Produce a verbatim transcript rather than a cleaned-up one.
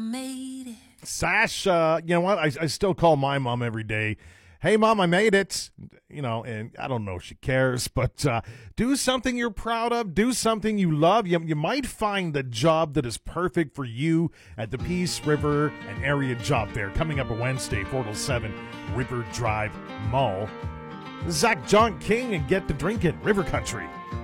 made it. Sash, uh, you know what? I, I still call my mom every day. Hey, Mom, I made it. You know, and I don't know if she cares, but uh, do something you're proud of. Do something you love. You, you might find the job that is perfect for you at the Peace River and Area Job Fair coming up on Wednesday, four to seven, River Drive Mall. Zach John King and Get to Drinking, River Country.